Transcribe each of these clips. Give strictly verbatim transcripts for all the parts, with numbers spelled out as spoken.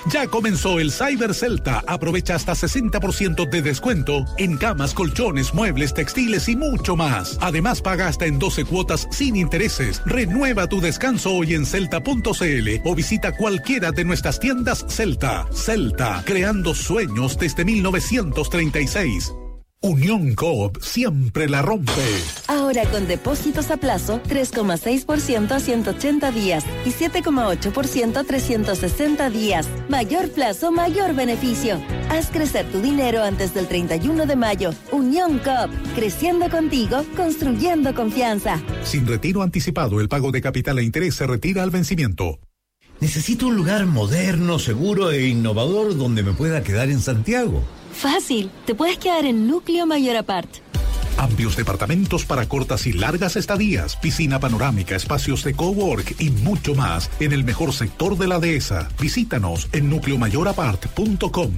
Ya comenzó el Cyber Celta. Aprovecha hasta sesenta por ciento de descuento en camas, colchones, muebles, textiles y mucho más. Además, paga hasta en doce cuotas sin intereses. Renueva tu descanso hoy en celta punto c l o visita cualquiera de nuestras tiendas Celta. Celta, creando sueños desde mil novecientos treinta y seis. Unión Coop siempre la rompe. Ahora con depósitos a plazo tres coma seis por ciento a ciento ochenta días y siete coma ocho por ciento a trescientos sesenta días. Mayor plazo, mayor beneficio. Haz crecer tu dinero antes del treinta y uno de mayo. Unión Coop, creciendo contigo, construyendo confianza. Sin retiro anticipado, el pago de capital e interés se retira al vencimiento. Necesito un lugar moderno, seguro e innovador donde me pueda quedar en Santiago. Fácil, te puedes quedar en Núcleo Mayor Apart. Amplios departamentos para cortas y largas estadías, piscina panorámica, espacios de cowork y mucho más en el mejor sector de la dehesa. Visítanos en núcleo mayor apart punto com.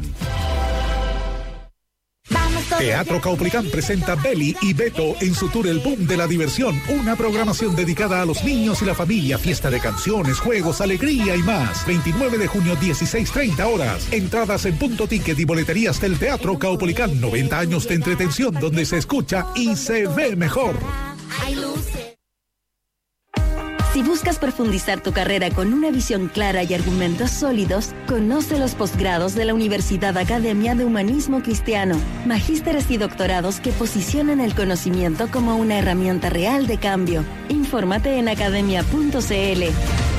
Teatro Caupolicán presenta Beli y Beto en su tour El Boom de la Diversión, una programación dedicada a los niños y la familia, fiesta de canciones, juegos, alegría y más. veintinueve de junio, dieciséis treinta horas. Entradas en Punto Ticket y boleterías del Teatro Caupolicán. noventa años de entretención donde se escucha y se ve mejor. Si buscas profundizar tu carrera con una visión clara y argumentos sólidos, conoce los posgrados de la Universidad Academia de Humanismo Cristiano, magísteres y doctorados que posicionan el conocimiento como una herramienta real de cambio. Infórmate en academia punto c l.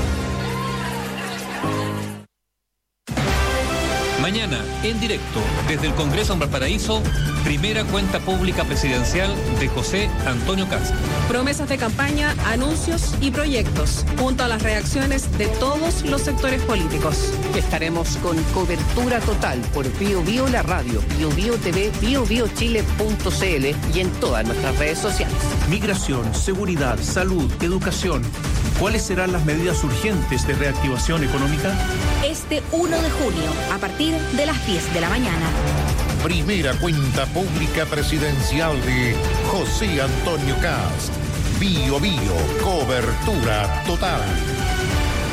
Mañana, en directo, desde el Congreso en Valparaíso, primera cuenta pública presidencial de José Antonio Kast. Promesas de campaña, anuncios y proyectos, junto a las reacciones de todos los sectores políticos. Estaremos con cobertura total por Bio Bio la radio, Bio Bio T V, bio bio chile punto c l y en todas nuestras redes sociales. Migración, seguridad, salud, educación. ¿Cuáles serán las medidas urgentes de reactivación económica? Este uno de junio, a partir de las diez de la mañana. Primera cuenta pública presidencial de José Antonio Kast. Bio Bio, cobertura total.